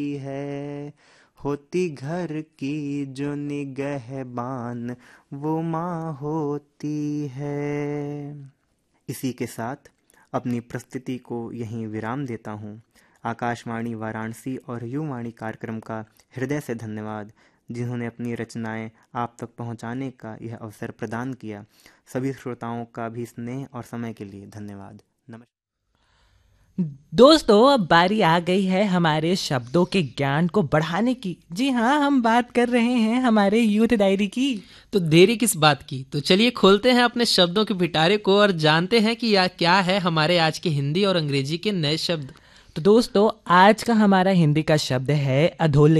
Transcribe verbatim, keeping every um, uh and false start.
है, होती घर की जो निगहबान वो माँ होती है। इसी के साथ अपनी प्रस्तुति को यहीं विराम देता हूँ। आकाशवाणी वाराणसी और युवाणी कार्यक्रम का हृदय से धन्यवाद, जिन्होंने अपनी रचनाएं आप तक पहुंचाने का यह अवसर प्रदान किया। सभी श्रोताओं का भी स्नेह और समय के लिए धन्यवाद। नमस्कार दोस्तों, अब बारी आ गई है हमारे शब्दों के ज्ञान को बढ़ाने की। जी हाँ, हम बात कर रहे हैं हमारे यूथ डायरी की। तो देरी किस बात की, तो चलिए खोलते हैं अपने शब्दों के पिटारे को और जानते हैं कि या क्या है हमारे आज के हिंदी और अंग्रेजी के नए शब्द। तो दोस्तों, आज का हमारा हिंदी का शब्द है अधोलोक।